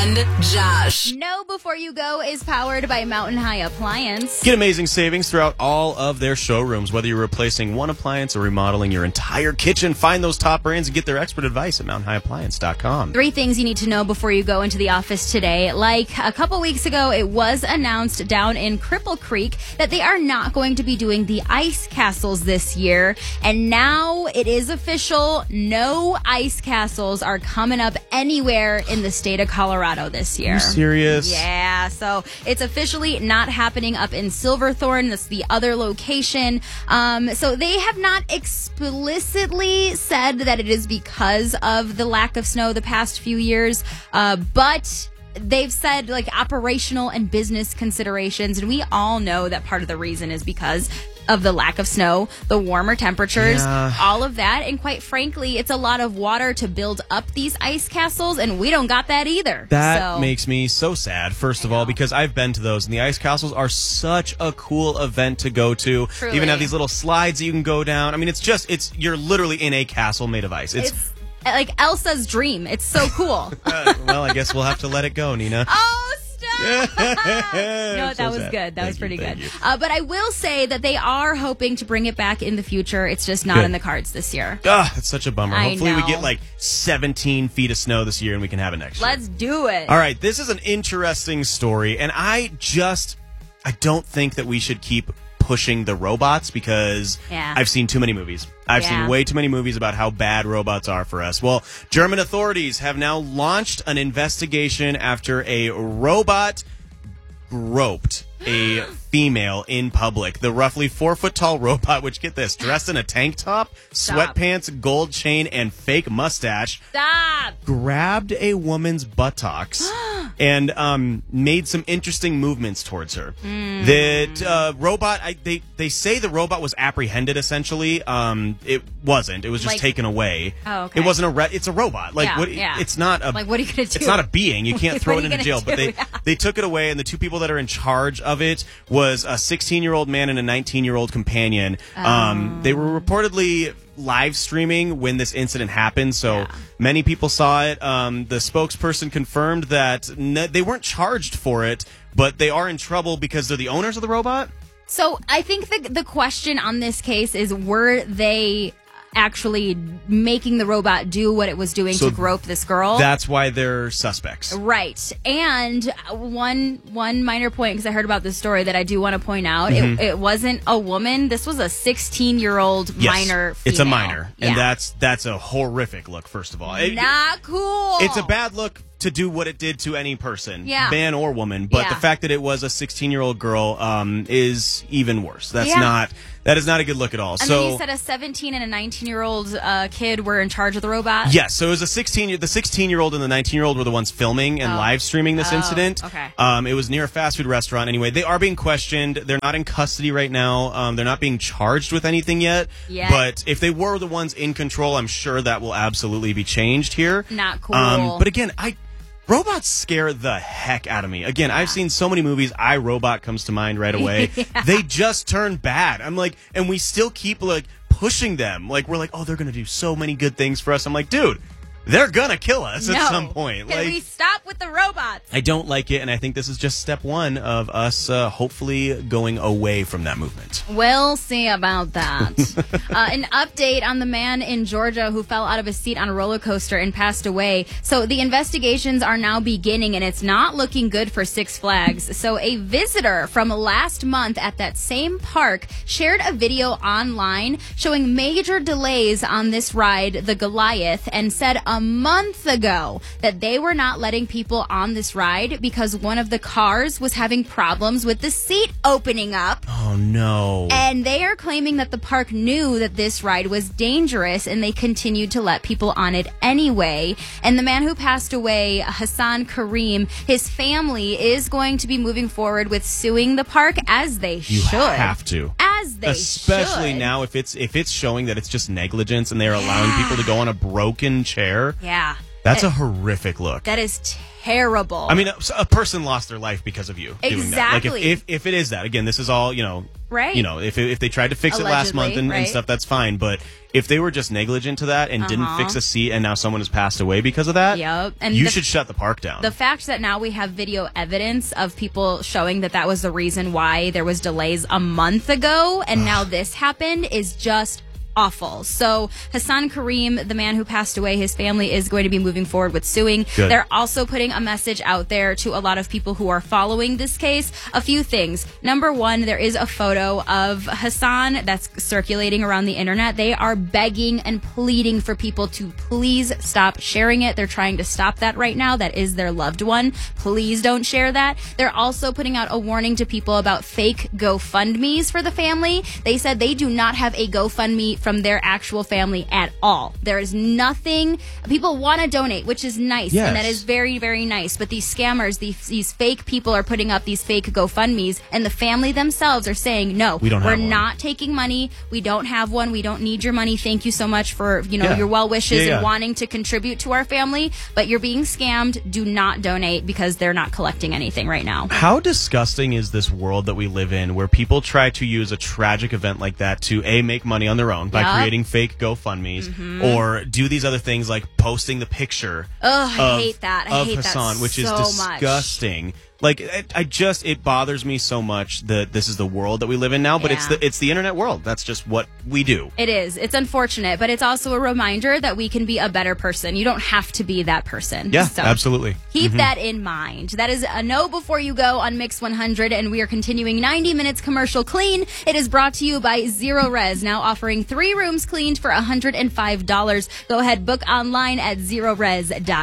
and Josh. Know Before You Go is powered by Mountain High Appliance. Get amazing savings throughout all of their showrooms. Whether you're replacing one appliance or remodeling your entire kitchen, find those top brands and get their expert advice at mountainhighappliance.com. 3 things you need to know before you go into the office today. Like a couple weeks ago, it was announced down in Cripple Creek that they are not going to be doing the ice castles this year. And now it is official. No ice castles are coming up anywhere in the state of Colorado this year. Are you serious? Yeah, so it's officially not happening up in Silverthorne. That's the other location. So they have not explicitly said that it is because of the lack of snow the past few years, but they've said like operational and business considerations, and we all know that part of the reason is because of the lack of snow, the warmer temperatures, all of that. And quite frankly, it's a lot of water to build up these ice castles, and we don't got that either. That makes me so sad, first of all, because I've been to those, and the ice castles are such a cool event to go to. Truly. They even have these little slides that you can go down. I mean, you're literally in a castle made of ice. It's like Elsa's dream. It's so cool. well, I guess we'll have to let it go, Nina. Oh, stop! No, that so was sad. good. That was pretty good. You. But I will say that they are hoping to bring it back in the future. It's just not in the cards this year. That's such a bummer. Hopefully we know. get like 17 feet of snow this year and we can have it next year. Let's do it. All right, this is an interesting story, and I don't think that we should keep pushing the robots because I've seen too many movies. I've seen way too many movies about how bad robots are for us. Well, German authorities have now launched an investigation after a robot groped a female in public. The roughly 4-foot-tall robot, which, get this, dressed in a tank top, sweatpants, gold chain, and fake mustache, grabbed a woman's buttocks and made some interesting movements towards her. That robot, they say the robot was apprehended, essentially. It wasn't. It was just taken away. Oh, okay. It wasn't it's a robot. It's not a... Like, what are you going to do? It's not a being. You can't throw it into jail. Do? But they took it away, and the two people that are in charge of it was a 16-year-old man and a 19-year-old companion. They were reportedly live streaming when this incident happened, so many people saw it. The spokesperson confirmed that they weren't charged for it, but they are in trouble because they're the owners of the robot. So I think the question on this case is, were they actually making the robot do what it was doing to grope this girl? That's why they're suspects. Right. And one minor point, because I heard about this story that I do want to point out, it wasn't a woman. This was a 16-year-old minor female. It's a minor. And that's a horrific look, first of all. Not cool. It's a bad look to do what it did to any person, man or woman. But the fact that it was a 16-year-old girl is even worse. That is not a good look at all. And then you said a 17 and a 19-year-old kid were in charge of the robot? Yes. So it was the 16-year-old and the 19-year-old were the ones filming and live streaming this incident. Okay. It was near a fast food restaurant. Anyway, they are being questioned. They're not in custody right now. They're not being charged with anything yet. But if they were the ones in control, I'm sure that will absolutely be changed here. Not cool. But again, robots scare the heck out of me. Again, I've seen so many movies. iRobot comes to mind right away. They just turn bad. I'm like, and we still keep like pushing them. Like, we're like, oh, they're going to do so many good things for us. I'm like, dude, they're going to kill us at some point. Can we stop with the robots? I don't like it, and I think this is just step one of us hopefully going away from that movement. We'll see about that. An update on the man in Georgia who fell out of his seat on a roller coaster and passed away. So the investigations are now beginning, and it's not looking good for Six Flags. So a visitor from last month at that same park shared a video online showing major delays on this ride, the Goliath, and said a month ago that they were not letting people on this ride because one of the cars was having problems with the seat opening up. Oh, no. And they are claiming that the park knew that this ride was dangerous, and they continued to let people on it anyway. And the man who passed away, Hassan Kareem, his family is going to be moving forward with suing the park, as they should. You have to. As they Especially should. now if it's showing that it's just negligence and they're allowing people to go on a broken chair. Yeah. That's a horrific look. That is terrible. I mean, a person lost their life because of you doing that. Exactly. Like if it is that, again, this is all, Right. You know, if they tried to fix it last month and stuff, that's fine. But if they were just negligent to that and didn't fix a seat and now someone has passed away because of that, and you should shut the park down. The fact that now we have video evidence of people showing that was the reason why there was delays a month ago and now this happened is just awful. So Hassan Kareem, the man who passed away, his family is going to be moving forward with suing. Good. They're also putting a message out there to a lot of people who are following this case. A few things. Number one, there is a photo of Hassan that's circulating around the internet. They are begging and pleading for people to please stop sharing it. They're trying to stop that right now. That is their loved one. Please don't share that. They're also putting out a warning to people about fake GoFundMes for the family. They said they do not have a GoFundMe from their actual family at all. There is nothing. People want to donate, which is nice, and that is very, very nice. But these scammers, these fake people are putting up these fake GoFundMes, and the family themselves are saying, no, we're not taking money. We don't have one. We don't need your money. Thank you so much for your well wishes and wanting to contribute to our family, but you're being scammed. Do not donate because they're not collecting anything right now. How disgusting is this world that we live in where people try to use a tragic event like that to make money on their own by creating fake GoFundMes or do these other things like posting the picture I hate that. I hate Hassan, that which so is disgusting. Much. Like, it bothers me so much that this is the world that we live in now, but it's the internet world. That's just what we do. It is. It's unfortunate, but it's also a reminder that we can be a better person. You don't have to be that person. Yeah, so absolutely. Keep that in mind. That is a no before you go on Mix 100, and we are continuing 90 Minutes Commercial Clean. It is brought to you by Zero Res, now offering 3 rooms cleaned for $105. Go ahead, book online at zerores.com.